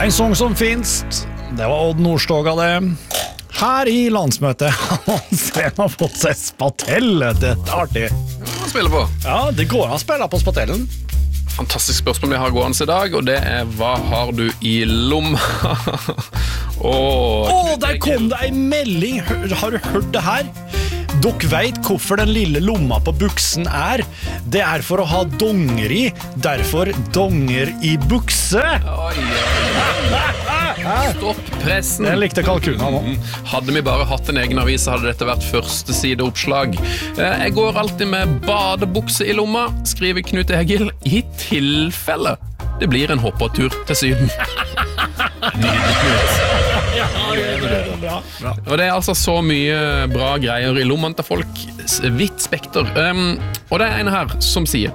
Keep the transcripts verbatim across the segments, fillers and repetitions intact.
En sång som finst, det var Odd Nordstoga det. Her i landsmøtet har han fått seg spatell. Det er artig. Hva spiller på? Ja, det går an å spille på spatellen. Fantastisk spørsmål vi har gående i dag, og det er hva har du i lomma? Åh, Åh, der kom det en melding. Hør- Har du hørt det her? Dere vet hvorfor den lille lomma på buksen er. Det er for å ha donger i. Derfor donger i bukse. Oi, stopp pressen. Jeg likte kalkuna nå. Hadde vi bare hatt en egen avis, så hadde dette vært første sideoppslag. Eh, Jeg går alltid med badebukse i lomma, skriver Knut Egil, i tilfelle det blir en hoppetur til Syden. Nydelig, Knut. Bra. Bra. Og det er altså så mye bra greier i lommen til folk. S- Vidt spekter. Um, og det er en her som sier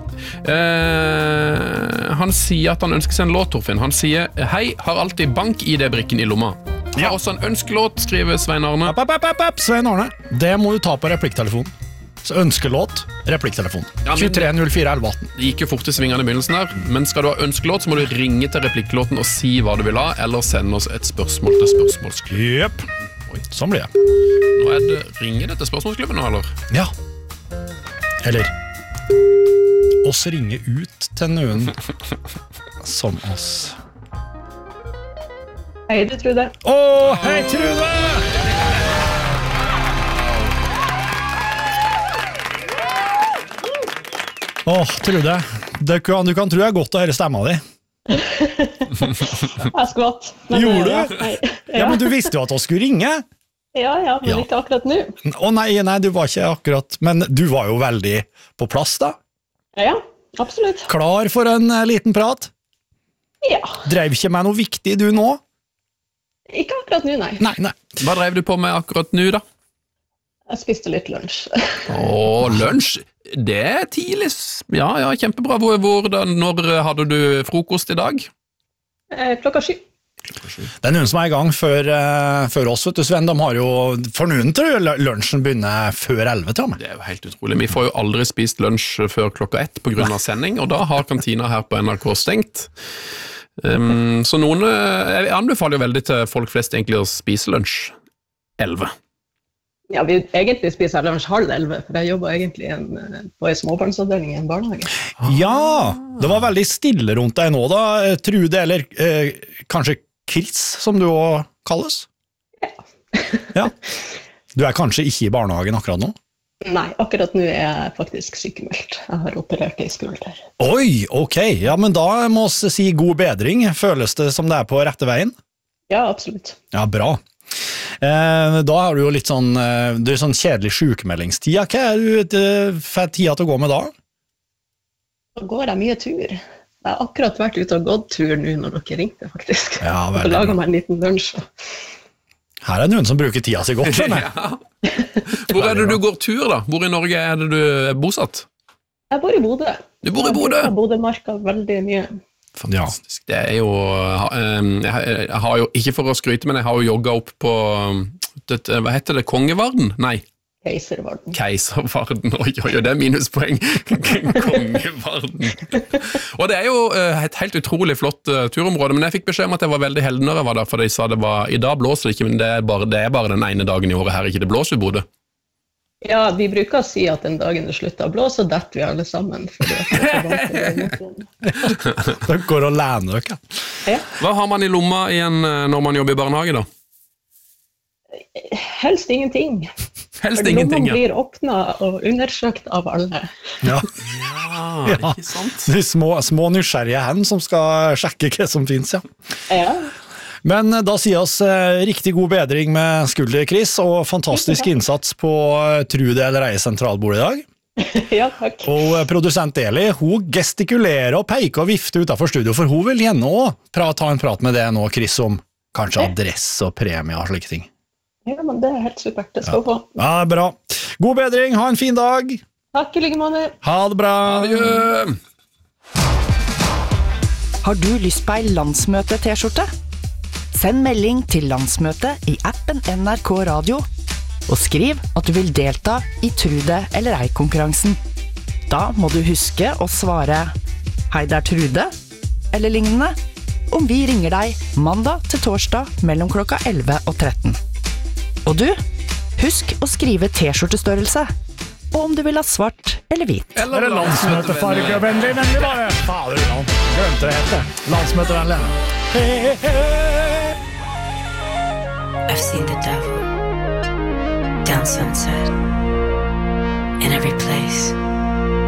uh, Han sier at han ønsker seg en låt, Torfinn. Han sier hei, har alltid bank-I D-brikken i lomma. Har Ja. også en ønskelåt, skriver Svein Arne. App, app, app, app, app. Svein Arne, det må du ta på replikktelefonen. Så ønskelåt, replikktelefonen. Ja, men- tjuetre null fire elleve atten. Det gikk jo fort i svingene i begynnelsen her, men skal du ha ønskelåt, så må du ringe til replikklåten og si hva du vil ha, eller sende oss et spørsmål til spørsmålsklubben. Jep. Sånn blir det. Nå er det, ringer det til spørsmålsklubben nå, eller? Ja. Eller oss ringe ut til noen som oss. Hei, du Trude. Åh, hei Trude! Åh, Trude, det kan, du kan tro jeg er godt å høre stemma di. Jeg skvatt. Men, Gjorde du? Ja, nei, Ja, men du visste jo at vi skulle ringe. ja, ja, men Ja. ikke akkurat nå. Å nei, nei, du var ikke akkurat, men du var jo veldig på plass da. Ja, absolutt. Klar for en eh, liten prat. Ja, Drev ikke med noe viktig du nå? ikke akkurat nå, nei. Nei, nei. Hva drev du på med akkurat nå, da? Jeg spiste litt lunsj. Åh, lunsj. Det er tidlig. Ja, ja, kjempebra. Hvor, hvor, da, når hadde du frokost i dag? Eh, Klokka sju. Det er noen som er i gang før, eh, før oss, vet du, Sven. De har jo, for noen tror jeg lunsjen begynner før elleve, tror jeg. Det er jo helt utrolig. Vi får jo aldri spist lunsj før klokka ett på grunn av sending, og da har kantina her på N R K stengt. Um, så noen, eh, jeg anbefaler jo veldig til folk flest egentlig å spise lunsj elleve. Ja, vi egentlig spiser lunsj halv elleve, for jeg jobber egentlig i en, eh, på en småbarnsavdeling i en barnehage. Ja, det var veldig stille rundt deg nå da, Trude, eller eh, kanskje Chris, som du også kalles? Ja. Du er kanskje ikke i barnehagen akkurat nå? Nei, akkurat nå er jeg faktisk sykemeldt. Jeg har operert i skulder. Oi, ok, ja, men da må vi si god bedring. Føles det som det er på rette veien? Ja, absolutt. Ja, bra. Eh, da har du jo litt sånn, eh, det er sånn kjedelig sykemeldingstid. Hva er du eh, for tida til å gå med da? Da går jeg mye tur. Jeg har akkurat vært ute og gått tur nå når dere ringte, faktisk. Ja, Og veldig laget bra. meg en liten lunsj. Her er noen som bruker tida si godt, skjønner jeg. Hvor er det du går tur, da? Hvor i Norge er det du er bosatt? Jeg bor i Bodø. Du bor i Bodø? Jeg bor i Bodø-marka veldig mye. Fantastisk. Det er jo um, jeg, jeg har jo, ikke for å skryte, men jeg har jo jogget opp på um, det, hva heter det, Kongevarden? Nei, Keiservarden. Keiservarden. Oi, oi, oi, det er minuspoeng. Kongevarden. Og det er jo uh, et helt utrolig flott uh, turområde, men jeg fikk beskjed om at jeg var veldig heldig når jeg var der, for de sa det var, i dag blåser det ikke, men det er bare, det er bare den ene dagen i året her ikke det blåser i Bodø. Ja, vi bruker å si at den dagen det slutter å blåse, så detter vi alle sammen. Fordi at det er så vanskelig å gjøre. Det går og læner dere. Ja, Hva har man i lomma igjen uh, når man jobber i barnehage da? helst ingenting. Helst For ingenting, lommene ja. blir åpnet og undersøkt av alle. Ja. Ja, Ja. ikke sant? De små, små nysgjerrige hen som skal sjekke hva som finnes, ja. Ja, Men eh, da sier oss eh, riktig god bedring med skulder, Chris, og fantastisk innsats på eh, Trude eller Eie sentralbord i dag. ja takk. Og eh, produsent Eli, hun gestikulerer og peker og vifter utenfor studio, for hun vil gjerne også ta en prat med det nå, Chris, om kanskje adresse og premie og slike ting. Ja, men det er helt supert. Det skal på. Ja, bra. God bedring, ha en fin dag. Takk i like måte. Ha det bra. Adjø! Har du lyst på ei landsmøte-T-skjorte? Send melding til landsmøtet i appen N R K Radio, og skriv at du vil delta i Trude eller ei-konkurransen. Da må du huske å svare «Hei, det er Trude», eller lignende, om vi ringer deg mandag til torsdag mellom klokka elleve og tretten. Og du, husk å skrive T-skjortestørrelse, og om du vil ha svart eller hvit. Eller landsmøtefargevennlig, nemlig bare. Fader, han glemte det helt det. Landsmøtevennlig. I've seen the devil down sunset in every place.